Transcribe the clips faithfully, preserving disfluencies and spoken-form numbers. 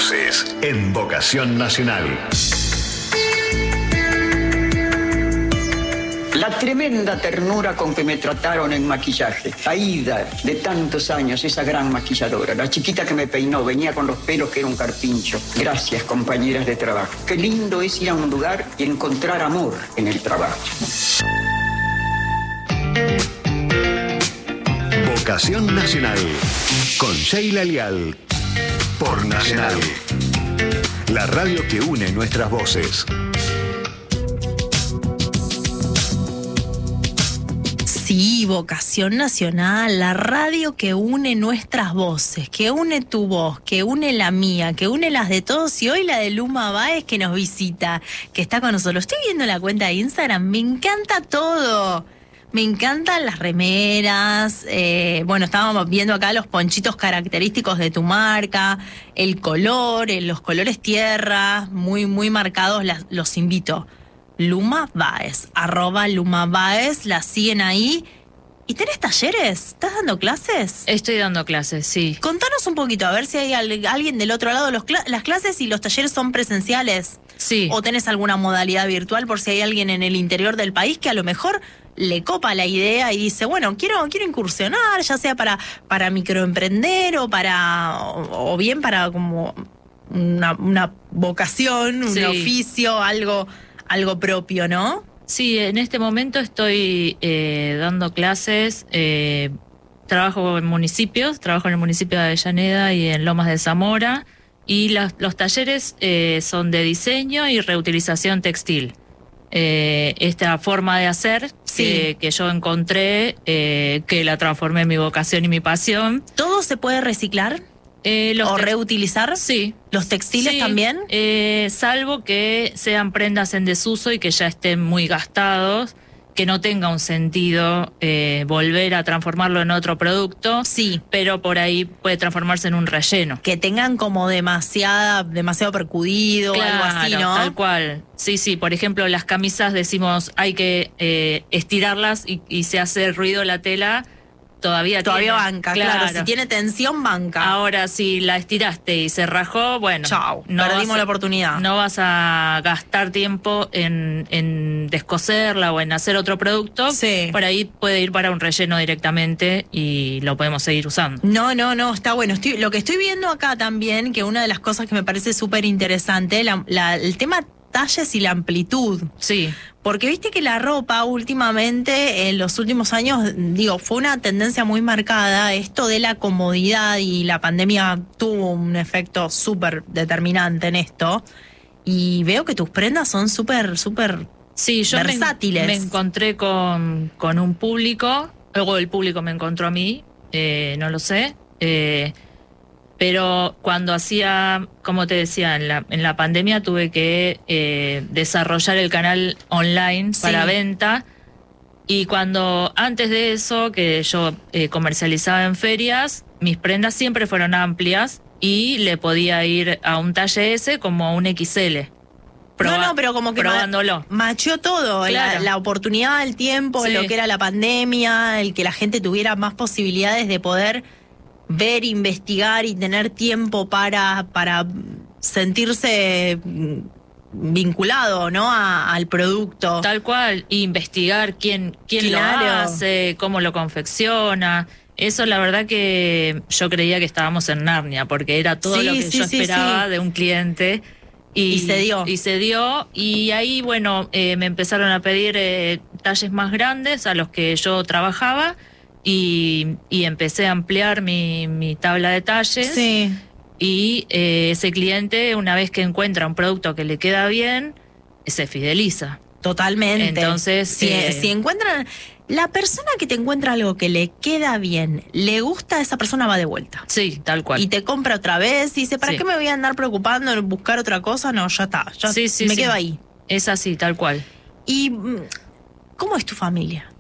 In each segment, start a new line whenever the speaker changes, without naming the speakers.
voces en Vocación Nacional.
La tremenda ternura con que me trataron en maquillaje. Aida, de tantos años, esa gran maquilladora. La chiquita que me peinó, venía con los pelos que era un carpincho. Gracias, compañeras de trabajo. Qué lindo es ir a un lugar y encontrar amor en el trabajo.
Vocación Nacional, con Sheila Leal, por Nacional. La radio que une nuestras voces.
Sí, Vocación Nacional, la radio que une nuestras voces, que une tu voz, que une la mía, que une las de todos, y hoy la de Luma Báez que nos visita, que está con nosotros. Estoy viendo la cuenta de Instagram, me encanta todo. Me encantan las remeras, eh, bueno, estábamos viendo acá los ponchitos característicos de tu marca, el color, eh, los colores tierra, muy, muy marcados, las, los invito. Luma Báez, arroba Luma Báez, la siguen ahí. ¿Y tenés talleres? ¿Estás dando clases?
Estoy dando clases, sí.
Contanos un poquito, a ver si hay al, alguien del otro lado. Los cl- ¿Las clases y los talleres son presenciales?
Sí.
¿O tenés alguna modalidad virtual por si hay alguien en el interior del país que a lo mejor le copa la idea y dice, bueno, quiero quiero incursionar, ya sea para, para microemprender o para o, o bien para como una, una vocación, un
sí.
oficio, algo, algo propio, ¿no?
Sí, en este momento estoy eh, dando clases, eh, trabajo en municipios, trabajo en el municipio de Avellaneda y en Lomas de Zamora, y las, los talleres eh, son de diseño y reutilización textil. Eh, esta forma de hacer
sí.
que, que yo encontré, eh, que la transformé en mi vocación y mi pasión.
¿Todo se puede reciclar?
Eh, los
¿O
tex-
reutilizar?
Sí.
¿Los textiles
sí,
también?
Eh, salvo que sean prendas en desuso y que ya estén muy gastados, que no tenga un sentido eh, volver a transformarlo en otro producto.
Sí.
Pero por ahí puede transformarse en un relleno.
Que tengan como demasiada, demasiado percudido o algo así, ¿no?
Tal cual. Sí, sí. Por ejemplo, las camisas decimos hay que eh, estirarlas y, y se hace ruido la tela. Todavía,
Todavía
tiene,
banca, claro.
claro.
Si tiene tensión, banca.
Ahora, si la estiraste y se rajó, bueno.
Chau,
no
perdimos
vas a,
la oportunidad.
No vas a gastar tiempo en, en descoserla o en hacer otro producto.
Sí.
Por ahí puede ir para un relleno directamente y lo podemos seguir usando.
No, no, no, está bueno. Estoy, lo que estoy viendo acá también, que una de las cosas que me parece súper interesante, la, la, el tema talles y la amplitud.
Sí.
Porque viste que la ropa últimamente, en los últimos años, digo, fue una tendencia muy marcada, esto de la comodidad, y la pandemia tuvo un efecto súper determinante en esto. Y veo que tus prendas son súper, súper
sí, yo
versátiles.
Me, me encontré con, con un público, luego el público me encontró a mí, eh, no lo sé, eh, pero cuando hacía, como te decía, en la, en la pandemia tuve que eh, desarrollar el canal online
sí.
para venta, y cuando antes de eso, que yo eh, comercializaba en ferias, mis prendas siempre fueron amplias y le podía ir a un talle S como a un equis ele. Proba-
no, no, pero como que
probándolo.
Ma- macheó todo,
Claro.
la, la oportunidad, el tiempo,
Sí.
lo que era la pandemia, el que la gente tuviera más posibilidades de poder ver, investigar y tener tiempo para, para sentirse vinculado, ¿no? A, al producto.
Tal cual, e investigar quién, quién
Claro.
lo hace, cómo lo confecciona. Eso la verdad que yo creía que estábamos en Narnia, porque era todo
Sí,
lo que
sí,
yo
sí,
esperaba
sí.
de un cliente. Y,
Y se dio.
Y se dio, y ahí, bueno, eh, me empezaron a pedir eh, talles más grandes a los que yo trabajaba, y, y empecé a ampliar mi, mi tabla de talles.
Sí.
Y eh, ese cliente, una vez que encuentra un producto que le queda bien, se fideliza.
Totalmente.
Entonces,
si,
eh,
si encuentran, la persona que te encuentra algo que le queda bien, le gusta, esa persona va de vuelta.
Sí, tal cual.
Y te compra otra vez y dice, ¿para
Sí.
qué me voy a andar preocupando en buscar otra cosa? No, ya está, ya
Sí, sí,
me
sí.
quedo ahí.
Es así, tal cual.
¿Y mm, cómo es tu familia?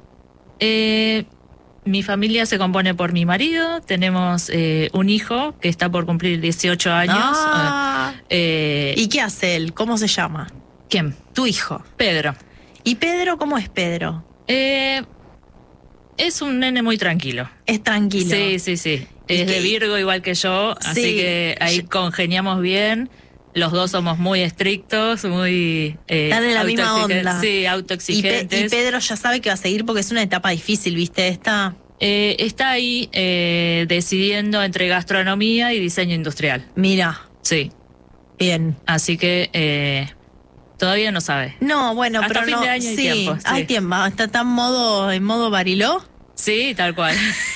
Eh, mi familia se compone por mi marido, tenemos eh, un hijo que está por cumplir dieciocho años.
Ah.
Eh,
¿Y qué hace él? ¿Cómo se llama?
¿Quién?
Tu hijo.
Pedro.
¿Y Pedro, cómo es Pedro?
Eh, Es un nene muy tranquilo.
Es tranquilo.
Sí, sí, sí. Es de Virgo igual que yo, sí, así que ahí congeniamos bien. Los dos somos muy estrictos, muy...
Eh, Están en la misma onda.
Sí, autoexigentes.
Y, Pe- y Pedro ya sabe que va a seguir porque es una etapa difícil, ¿viste? Esta...
Eh, está ahí eh, decidiendo entre gastronomía y diseño industrial.
Mira.
Sí.
Bien.
Así que... Eh, Todavía no sabe.
No, bueno,
hasta
pero
fin
no,
de año
sí,
hay tiempo. Sí.
Hay tiempo. Está en modo, en modo Bariló.
Sí, tal cual.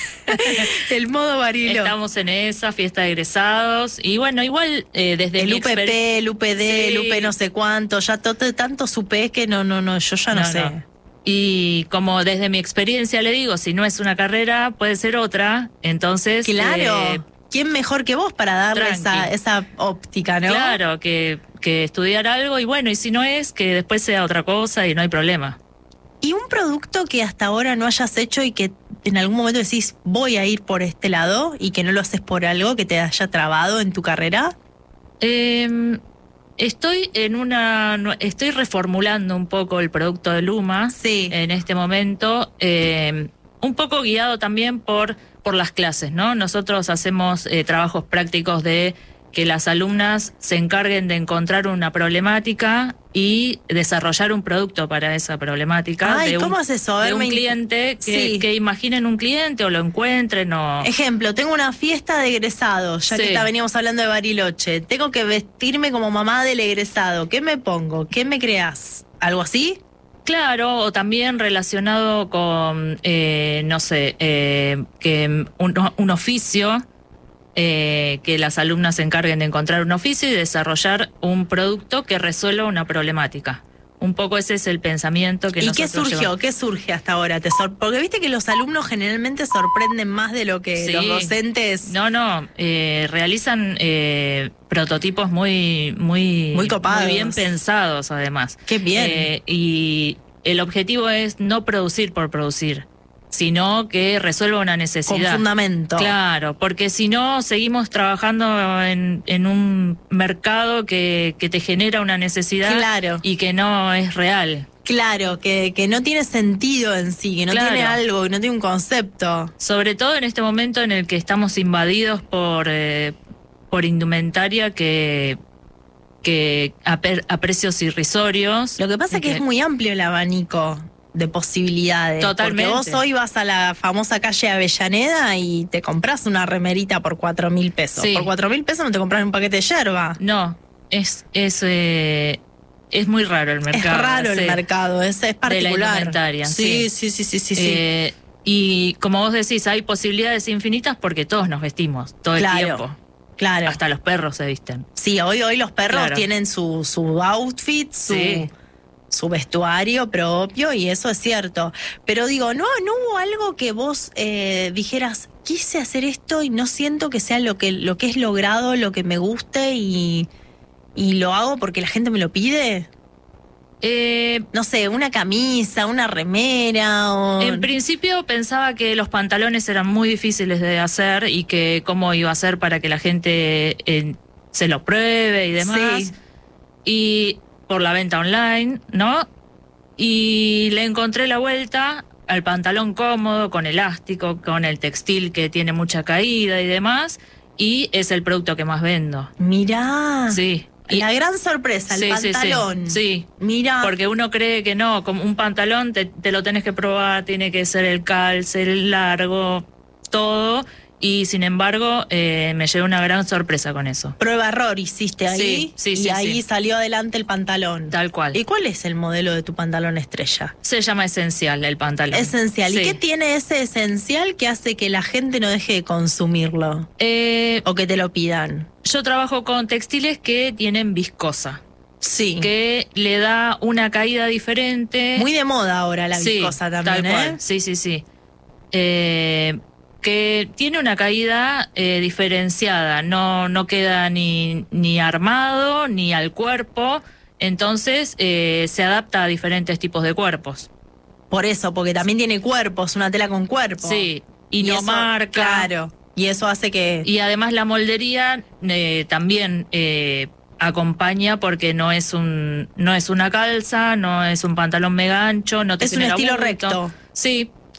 El modo Bariló.
Estamos en esa fiesta de egresados. Y bueno, igual eh, desde
el
mi
U P P,
exper-
el U P D, sí. el U P no sé cuánto, ya todo, tanto supe que no, no, no, yo ya no, no sé. No.
Y como desde mi experiencia le digo, si no es una carrera, puede ser otra. Entonces...
Claro.
Eh,
¿Quién mejor que vos para darle esa, esa óptica, no?
Claro, que, que estudiar algo y bueno, y si no es, que después sea otra cosa y no hay problema.
¿Y un producto que hasta ahora no hayas hecho y que en algún momento decís, voy a ir por este lado y que no lo haces por algo que te haya trabado en tu carrera?
Eh, estoy en una... Estoy reformulando un poco el producto de Luma
sí.
en este momento, eh, un poco guiado también por... por las clases, ¿no? Nosotros hacemos eh, trabajos prácticos de que las alumnas se encarguen de encontrar una problemática y desarrollar un producto para esa problemática.
Ay,
de
¿cómo
un,
haces eso?
De un cliente, que,
sí.
que imaginen un cliente o lo encuentren o...
Ejemplo, tengo una fiesta de egresados, ya sí. que está, veníamos hablando de Bariloche. Tengo que vestirme como mamá del egresado. ¿Qué me pongo? ¿Qué me creás? ¿Algo así?
Claro, o también relacionado con, eh, no sé, eh, que un, un oficio, eh, que las alumnas se encarguen de encontrar un oficio y desarrollar un producto que resuelva una problemática. Un poco ese es el pensamiento que
¿Y
nosotros
qué surgió?
llevamos.
¿Qué surge hasta ahora? ¿Te sor- Porque viste que los alumnos generalmente sorprenden más de lo que
sí.
los docentes...
No, no, eh, realizan eh, prototipos muy, muy,
muy copados.
Muy bien pensados, además.
Qué bien.
Eh, y el objetivo es no producir por producir, sino que resuelva una necesidad.
Con fundamento.
Claro, porque si no, seguimos trabajando en, en un mercado que, que te genera una necesidad
claro.
y que no es real.
Claro, que, que no tiene sentido en sí, que no claro. tiene algo, que no tiene un concepto.
Sobre todo en este momento en el que estamos invadidos por, eh, por indumentaria que... que a, per, a precios irrisorios.
Lo que pasa es que, que es muy amplio el abanico de posibilidades.
Totalmente.
Porque vos hoy vas a la famosa calle Avellaneda y te compras una remerita por cuatro mil pesos.
Sí.
Por cuatro mil pesos no te compras un paquete de yerba.
No, es es eh, es muy raro el mercado.
Es raro
sí.
el mercado, es, es particular.
De la indumentaria.
Sí, sí, sí, sí, sí. sí,
eh,
sí.
Y como vos decís, hay posibilidades infinitas porque todos nos vestimos todo
claro.
el tiempo.
Claro.
Hasta los perros se visten.
Sí, hoy, hoy los perros
claro.
tienen su, su outfit, su,
sí.
su vestuario propio, y eso es cierto. Pero digo, ¿no, no hubo algo que vos eh, dijeras, quise hacer esto y no siento que sea lo que, lo que es logrado, lo que me guste y, y lo hago porque la gente me lo pide?
Eh,
no sé, una camisa, una remera o...
En principio pensaba que los pantalones eran muy difíciles de hacer y que cómo iba a ser para que la gente eh, se lo pruebe y demás.
Sí.
Y por la venta online, ¿no? Y le encontré la vuelta al pantalón cómodo, con elástico, con el textil que tiene mucha caída y demás. Y es el producto que más vendo.
Mirá.
Sí.
Y la gran sorpresa, el
sí,
pantalón.
Sí, sí, sí.
Mira.
Porque uno cree que no, como un pantalón te, te lo tenés que probar, tiene que ser el calce, el largo, todo. Y sin embargo, eh, me llevé una gran sorpresa con eso.
Prueba error hiciste ahí.
Sí, sí,
y
sí,
ahí
sí.
salió adelante el pantalón.
Tal cual.
¿Y cuál es el modelo de tu pantalón estrella?
Se llama Esencial el pantalón.
Esencial.
Sí.
¿Y qué tiene ese Esencial que hace que la gente no deje de consumirlo?
Eh,
o que te lo pidan.
Yo trabajo con textiles que tienen viscosa.
Sí.
Que le da una caída diferente.
Muy de moda ahora la
sí,
viscosa también,
tal
¿eh?
Cual. Sí, sí, sí. Eh, que tiene una caída eh, diferenciada. No, no queda ni, ni armado, ni al cuerpo. Entonces eh, se adapta a diferentes tipos de cuerpos.
Por eso, porque también tiene cuerpos, una tela con cuerpo.
Sí, y, y no
eso,
marca.
Claro. Y eso hace que...
Y además la moldería eh, también eh, acompaña porque no es un no es una calza, no es un pantalón mega ancho, no te
es un
genera
estilo
bulto.
recto.
Sí,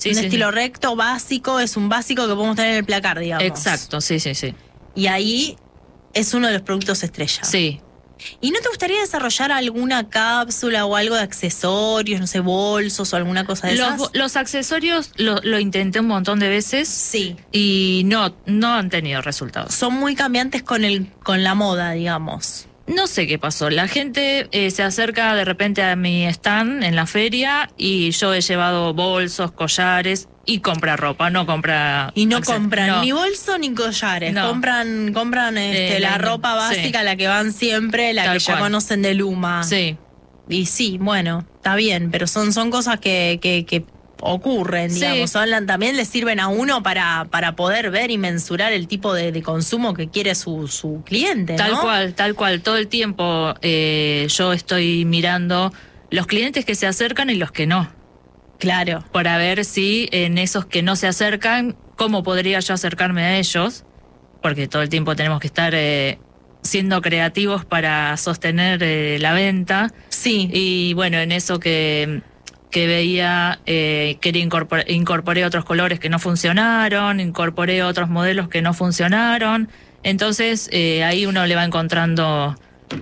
Sí,
un
sí,
estilo
sí.
recto, básico, es un básico que podemos tener en el placar, digamos.
Exacto, sí, sí, sí.
Y ahí es uno de los productos estrella.
Sí.
¿Y no te gustaría desarrollar alguna cápsula o algo de accesorios, no sé, bolsos o alguna cosa de esas?
Los, los accesorios lo, lo intenté un montón de veces
Sí.
y no, no han tenido resultados.
Son muy cambiantes con el con la moda, digamos.
No sé qué pasó. La gente eh, se acerca de repente a mi stand en la feria y yo he llevado bolsos, collares y compra ropa, no compra...
Y no
acce-
compran
no.
ni bolso ni collares.
No.
Compran compran este,
Eh,
la
la-
ropa
sí.
básica, la que van siempre, la
Tal
que ya
cual.
conocen de Luma.
Sí.
Y sí, bueno, está bien, pero son, son cosas que, que, que ocurren,
Sí.
digamos. Son, la- también le sirven a uno para, para poder ver y mensurar el tipo de, de consumo que quiere su, su cliente,
Tal
¿no?
cual, tal cual. Todo el tiempo eh, yo estoy mirando los clientes que se acercan y los que no,
Claro.
para ver si en esos que no se acercan, cómo podría yo acercarme a ellos, porque todo el tiempo tenemos que estar eh, siendo creativos para sostener eh, la venta.
Sí.
Y bueno, en eso que, que veía, eh, quería incorporar, incorporé otros colores que no funcionaron, incorporé otros modelos que no funcionaron. Entonces eh, ahí uno le va encontrando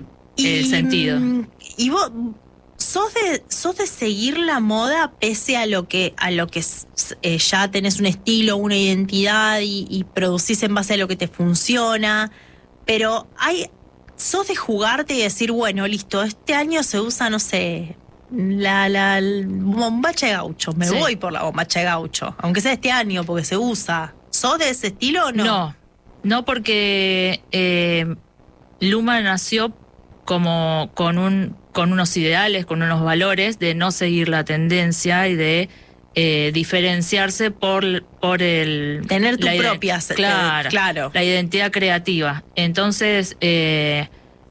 el sentido.
mm, Y vos sos de, sos de seguir la moda pese a lo que, a lo que s- eh, ya tenés un estilo, una identidad y, y producís en base a lo que te funciona. Pero hay, sos de jugarte y decir, bueno, listo, este año se usa, no sé, la, la, la bombacha de gaucho. Me
Sí.
voy por la bombacha de gaucho. Aunque sea este año, porque se usa. ¿Sos de ese estilo o no?
No, no porque eh, Luma nació como con un con unos ideales, con unos valores de no seguir la tendencia y de eh, diferenciarse por por el
Tener tu
la ide-
propia, eh,
claro,
claro.
la identidad creativa. Entonces eh,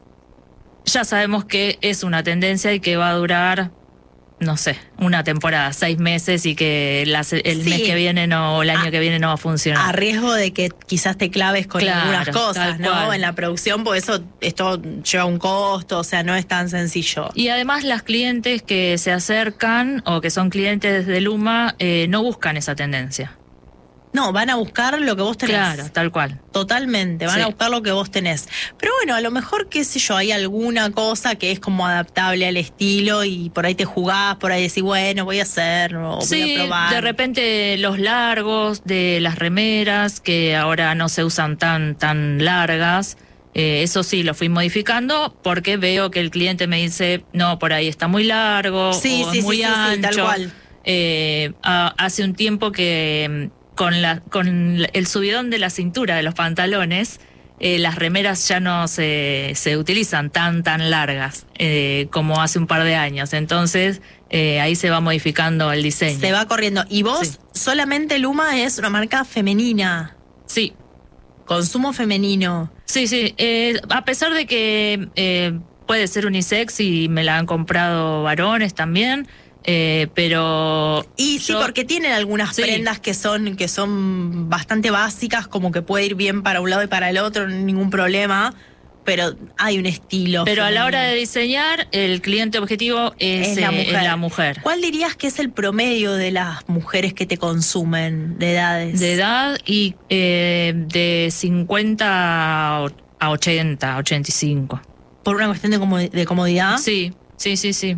ya sabemos que es una tendencia y que va a durar, no sé, una temporada, seis meses y que las- el
Sí.
mes que viene no, o el año
Ah,
que viene no va a funcionar.
A riesgo de que quizás te claves con
Claro,
algunas cosas,
tal
¿no?
cual.
En la producción, porque eso, esto lleva un costo, o sea, no es tan sencillo.
Y además las clientes que se acercan o que son clientes de Luma eh, no buscan esa tendencia.
No, van a buscar lo que vos tenés.
Claro, tal cual.
Totalmente, van
Sí.
a buscar lo que vos tenés. Pero bueno, a lo mejor, qué sé yo, hay alguna cosa que es como adaptable al estilo y por ahí te jugás, por ahí decís, bueno, voy a hacer, o voy
Sí,
a probar.
de repente los largos de las remeras que ahora no se usan tan tan largas, eh, eso sí lo fui modificando porque veo que el cliente me dice, no, por ahí está muy largo,
Sí,
o
sí,
es muy
sí, sí, sí, tal
ancho.
cual.
Eh, a- hace un tiempo que mm, con la con el subidón de la cintura de los pantalones, eh, las remeras ya no se, se utilizan tan tan largas eh, como hace un par de años. Entonces eh, ahí se va modificando el diseño.
Se va corriendo. Y vos,
Sí.
solamente Luma es una marca femenina,
Sí,
consumo femenino.
sí, sí. Eh, a pesar de que eh, puede ser unisex y me la han comprado varones también, eh, pero
Y sí,
yo-
porque tienen algunas
Sí.
prendas que son que son bastante básicas, como que puede ir bien para un lado y para el otro, ningún problema, pero hay un estilo.
Pero a la
femenino.
hora de diseñar, el cliente objetivo es,
Es la
eh,
mujer.
es la mujer.
¿Cuál dirías que es el promedio de las mujeres que te consumen de edades?
De edad y eh, de cincuenta a ochenta, ochenta y cinco.
¿Por una cuestión de, como- de comodidad?
Sí, sí, sí, sí.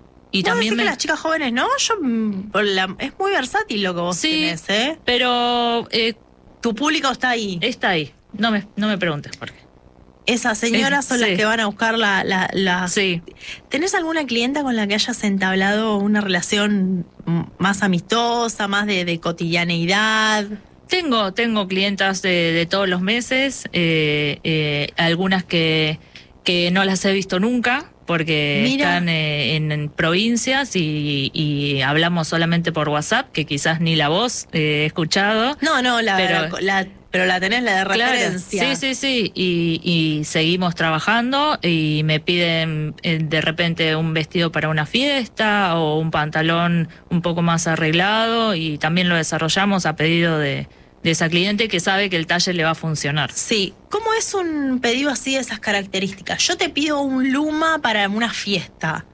Y
¿Vos
también
decís
me...
que las chicas jóvenes, ¿no? Yo, mm, por la- es muy versátil lo que vos
Sí.
tenés, ¿eh?
Pero eh,
Tu público está ahí.
está ahí. No me, no me preguntes por qué.
Esas señoras
Eh,
son
sí.
las que van a buscar la, la, las...
Sí.
¿Tenés alguna clienta con la que hayas entablado una relación mm, más amistosa, más de, de cotidianeidad?
Tengo, tengo clientas de, de todos los meses, eh, eh, algunas que, que no las he visto nunca porque
Mira.
están eh, en, en provincias y, y hablamos solamente por WhatsApp, que quizás ni la voz eh, he escuchado.
No, no, la,
Pero-
la, la- pero la tenés la de
Claro,
referencia.
sí, sí, sí, y, y seguimos trabajando y me piden eh, de repente un vestido para una fiesta o un pantalón un poco más arreglado y también lo desarrollamos a pedido de, de esa cliente que sabe que el talle le va a funcionar.
Sí. ¿Cómo es un pedido así de esas características? Yo te pido un Luma para una fiesta.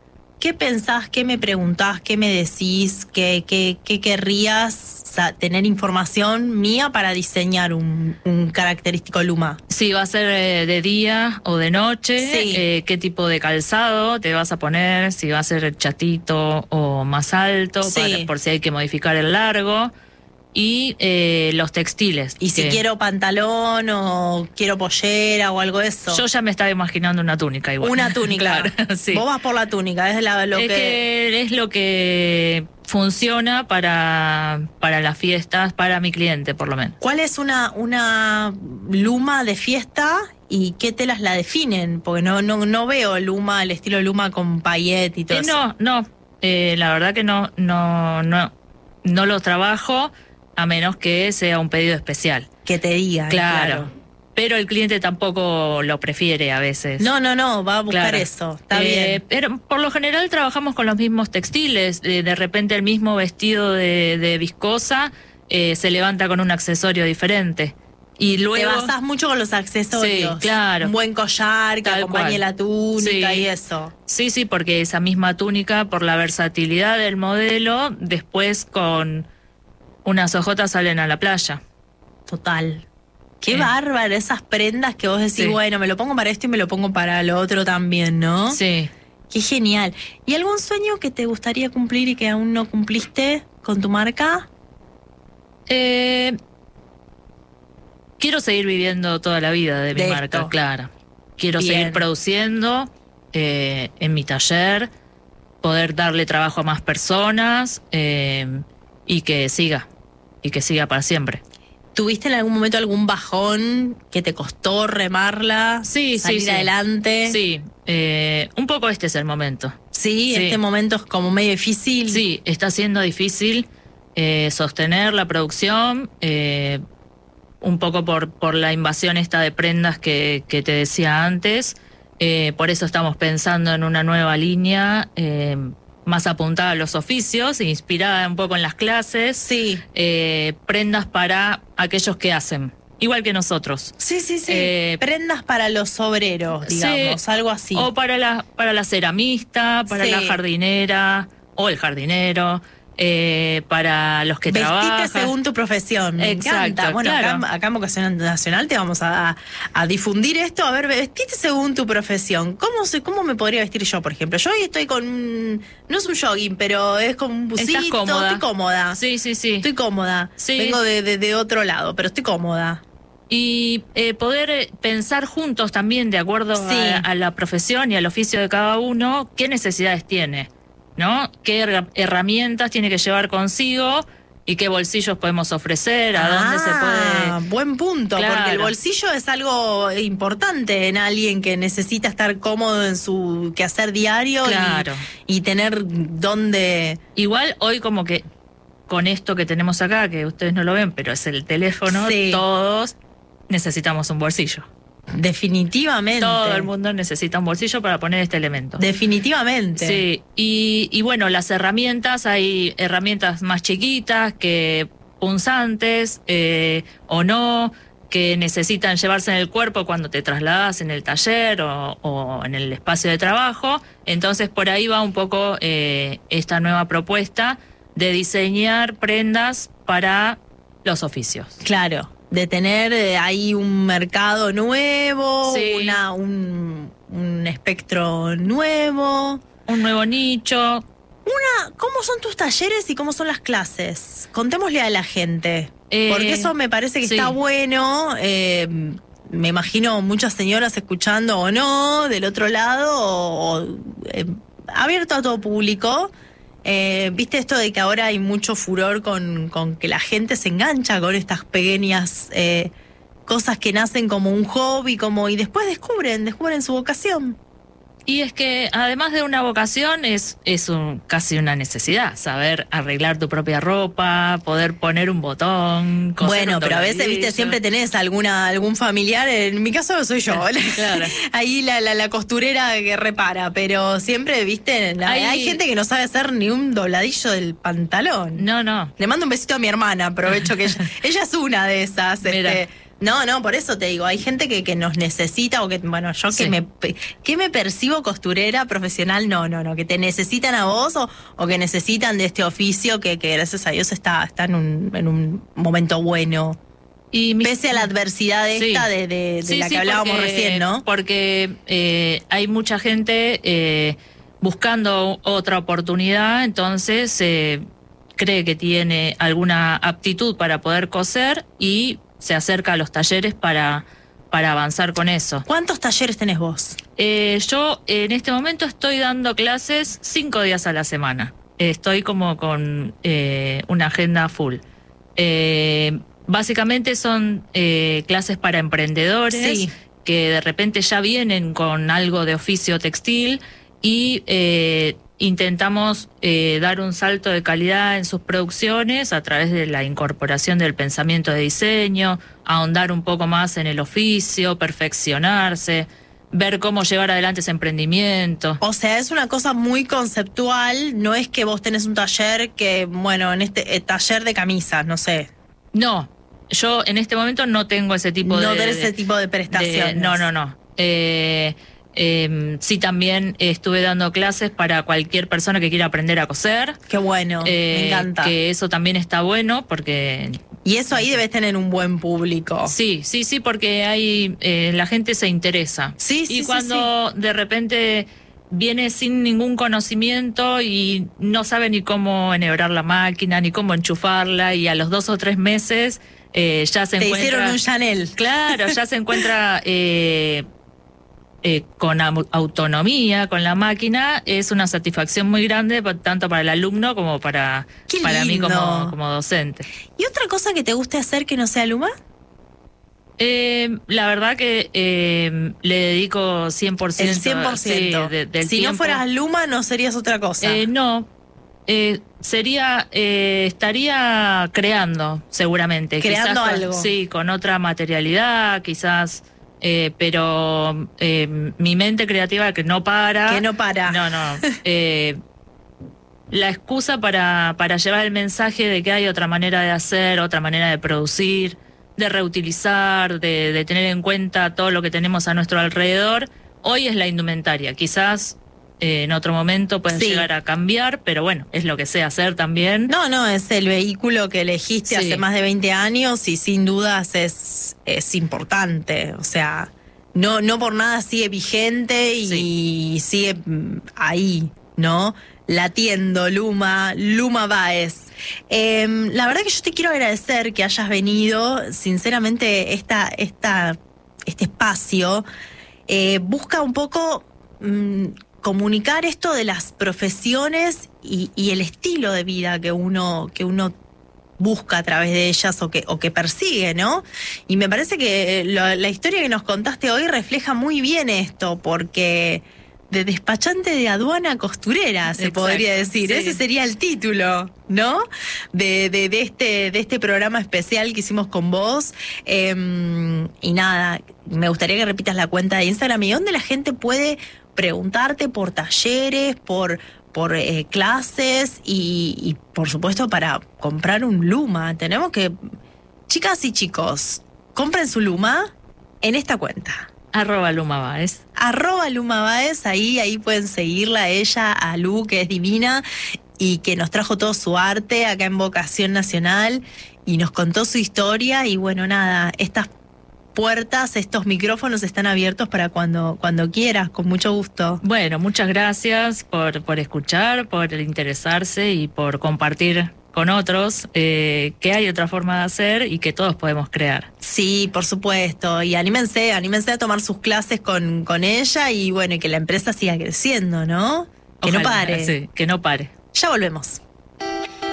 ¿qué pensás, qué me preguntás, qué me decís, qué, qué, qué querrías sa- tener información mía para diseñar un, un característico luma?
Si va a ser eh, de día o de noche,
Sí.
eh, qué tipo de calzado te vas a poner, si va a ser chatito o más alto,
Sí.
para- por si hay que modificar el largo, y eh, los textiles.
Y si
que
quiero pantalón o quiero pollera o algo de eso.
Yo ya me estaba imaginando una túnica igual.
Una túnica.
Claro, sí.
Vos vas por la túnica, es la, lo
es
que...
que es lo que funciona para, para las fiestas, para mi cliente por lo menos.
¿Cuál es una, una luma de fiesta y qué telas la definen? Porque no, no, no veo luma, el estilo luma con paillet y todo
Eh,
eso.
no, no, eh, la verdad que no, no, no, no lo trabajo a menos que sea un pedido especial.
Que te digan,
Claro.
claro.
Pero el cliente tampoco lo prefiere a veces.
No, no, no, va a buscar
Claro.
eso. Está
Eh,
bien.
Pero por lo general trabajamos con los mismos textiles. Eh, de repente el mismo vestido de, de viscosa eh, se levanta con un accesorio diferente. Y
Te
luego
basás mucho con los accesorios.
Sí, claro.
Un buen collar que
Tal
acompañe
cual.
la túnica
Sí.
y eso.
Sí, sí, porque esa misma túnica, por la versatilidad del modelo, después con unas hojotas salen a la playa.
Total. Qué
Eh.
bárbaro esas prendas que vos decís,
Sí.
bueno, me lo pongo para esto y me lo pongo para lo otro también, ¿no?
Sí.
Qué genial. ¿Y algún sueño que te gustaría cumplir y que aún no cumpliste con tu marca?
Eh, quiero seguir viviendo toda la vida de mi
De
marca,
esto.
claro. Quiero
Bien.
seguir produciendo eh, en mi taller, poder darle trabajo a más personas eh, y que siga, y que siga para siempre.
¿Tuviste en algún momento algún bajón que te costó remarla?
Sí, sí,
salir
sí.
adelante.
Sí, eh, un poco este es el momento.
Sí,
Sí.
este momento es como medio difícil.
Sí, está siendo difícil eh, sostener la producción, eh, un poco por, por la invasión esta de prendas que, que te decía antes. Eh, por eso estamos pensando en una nueva línea eh, más apuntada a los oficios, inspirada un poco en las clases.
Sí.
Eh, prendas para aquellos que hacen, igual que nosotros.
Sí, sí, sí.
Eh,
Prendas para los obreros, digamos,
Sí,
algo así.
O para la, para la ceramista, para
Sí.
la jardinera o el jardinero, eh, para los que
Vestite
trabajan.
según tu profesión. Me
Exacto,
encanta. Bueno,
claro.
acá, acá en Vocación Nacional te vamos a, a difundir esto. A ver, vestite según tu profesión. ¿Cómo, se, ¿Cómo me podría vestir yo, por ejemplo? Yo hoy estoy con un- no es un jogging, pero es como un busito.
Estás cómoda.
Estoy cómoda.
Sí, sí, sí.
Estoy cómoda.
Sí.
Vengo de, de, de otro lado, pero estoy cómoda.
Y eh, poder eh, pensar juntos también, de acuerdo
Sí.
a, a la profesión y al oficio de cada uno, qué necesidades tiene, ¿no? Qué her- herramientas tiene que llevar consigo y qué bolsillos podemos ofrecer, a dónde se
Ah,
puede...
buen punto,
Claro.
porque el bolsillo es algo importante en alguien que necesita estar cómodo en su quehacer diario y-
Claro.
y, tener dónde...
Igual hoy como que con esto que tenemos acá, que ustedes no lo ven, pero es el teléfono,
Sí.
todos necesitamos un bolsillo.
Definitivamente.
Todo el mundo necesita un bolsillo para poner este elemento.
Definitivamente.
Sí, y, y bueno, las herramientas, hay herramientas más chiquitas que punzantes eh, o no, que necesitan llevarse en el cuerpo cuando te trasladas en el taller o, o en el espacio de trabajo. Entonces por ahí va un poco eh, esta nueva propuesta de diseñar prendas para los oficios.
Claro, de tener eh, ahí un mercado nuevo,
Sí.
una, un, un espectro nuevo.
Un nuevo nicho.
Una, ¿cómo son tus talleres y cómo son las clases? Contémosle a la gente,
Eh,
porque eso me parece que
sí.
está bueno. eh, me imagino muchas señoras escuchando o no, del otro lado, o, o, eh, abierto a todo público. Eh, Viste esto de que ahora hay mucho furor con, con que la gente se engancha con estas pequeñas eh, cosas que nacen como un hobby, como y después descubren, descubren su vocación.
Y es que además de una vocación es, es un, casi una necesidad, saber arreglar tu propia ropa, poder poner un botón, coser
Bueno,
un
pero a veces, viste,
dobladillo.
siempre tenés alguna algún familiar, en mi caso soy yo,
Claro.
ahí la, la, la costurera que repara, pero siempre, viste, la-
Hay-
hay gente que no sabe hacer ni un dobladillo del pantalón.
No, no.
Le mando un besito a mi hermana, aprovecho que ella, ella es una de esas.
Mira.
Este, No, no, por eso te digo, hay gente que, que nos necesita o que, bueno, yo que
Sí.
me que me percibo costurera profesional, no, no, no, que te necesitan a vos o, o que necesitan de este oficio que, que gracias a Dios está, está en un, en un momento bueno.
Y mis-
Pese a la adversidad
Sí.
esta de, de, de
Sí,
la
sí,
que hablábamos
porque-
recién, ¿no?
Porque eh, hay mucha gente eh, buscando otra oportunidad, entonces eh, cree que tiene alguna aptitud para poder coser y se acerca a los talleres para, para avanzar con eso.
¿Cuántos talleres tenés vos?
Eh, yo en este momento estoy dando clases cinco días a la semana. Estoy como con eh, una agenda full. Eh, básicamente son eh, clases para emprendedores
Sí.
que de repente ya vienen con algo de oficio textil y eh, intentamos eh, dar un salto de calidad en sus producciones a través de la incorporación del pensamiento de diseño, ahondar un poco más en el oficio, perfeccionarse, ver cómo llevar adelante ese emprendimiento.
O sea, es una cosa muy conceptual, no es que vos tenés un taller que, bueno, en este eh, taller de camisas, no sé.
No, yo en este momento no tengo ese tipo
No
de...
tenés
de-
ese tipo de prestaciones.
de- no, no, no. Eh, eh, sí, también estuve dando clases para cualquier persona que quiera aprender a coser.
Qué bueno,
Eh,
me encanta.
Que eso también está bueno porque...
Y eso ahí debes tener un buen público.
Sí, sí, sí, porque hay eh, la gente se interesa.
Sí, sí,
Y
sí,
cuando de repente viene sin ningún conocimiento y no sabe ni cómo enhebrar la máquina, ni cómo enchufarla, y a los dos o tres meses eh, ya se
Te
encuentra...
hicieron un Chanel.
Claro, ya se encuentra eh, eh, con au- autonomía con la máquina. Es una satisfacción muy grande, pa- tanto para el alumno como para,
Qué
para mí
lindo.
como, como docente.
¿Y otra cosa que te guste hacer que no sea Luma?
Eh, la verdad que eh, le dedico cien por ciento.
El cien por ciento.
Sí, de- del
si no
tiempo.
fueras Luma, no serías otra cosa.
Eh, no. Eh, sería, eh, estaría creando, seguramente.
Creando
Quizás con-
algo.
Sí, con otra materialidad, quizás. Eh, pero eh, mi mente creativa que no para.
Que no para.
No, no. Eh, la excusa para, para llevar el mensaje de que hay otra manera de hacer, otra manera de producir, de reutilizar, de, de tener en cuenta todo lo que tenemos a nuestro alrededor, hoy es la indumentaria. Quizás eh, en otro momento pueden
Sí.
llegar a cambiar, pero bueno, es lo que sé hacer también.
No, no, es el vehículo que elegiste
Sí.
hace más de veinte años y sin dudas es, es importante. O sea, no, no por nada sigue vigente y sigue mm, ahí, ¿no? Latiendo, Luma, Luma Báez. Eh, la verdad que yo te quiero agradecer que hayas venido. Sinceramente, esta, esta, este espacio eh, busca un poco mm, comunicar esto de las profesiones y, y el estilo de vida que uno, que uno busca a través de ellas o que, o que persigue, ¿no? Y me parece que lo- la historia que nos contaste hoy refleja muy bien esto, porque de despachante de aduana a costurera, se
Exacto,
podría decir.
sí.
Ese sería el título, ¿no? De, de, de este, de este programa especial que hicimos con vos. Eh, y nada, me gustaría que repitas la cuenta de Instagram y dónde la gente puede preguntarte por talleres, por, por eh, clases y, y por supuesto para comprar un Luma. Tenemos que, chicas y chicos, compren su Luma en esta cuenta.
Arroba Luma Báez.
Arroba Luma Báez, ahí, ahí pueden seguirla a ella, a Lu, que es divina y que nos trajo todo su arte acá en Vocación Nacional y nos contó su historia y bueno, nada, estas puertas, estos micrófonos están abiertos para cuando, cuando quieras, con mucho gusto.
Bueno, muchas gracias por, por escuchar, por interesarse y por compartir con otros eh, que hay otra forma de hacer y que todos podemos crear.
Sí, por supuesto, y anímense, anímense a tomar sus clases con, con ella y bueno, y que la empresa siga creciendo, ¿no? Que no
Ojalá,
pare.
sí, que no pare.
Ya volvemos.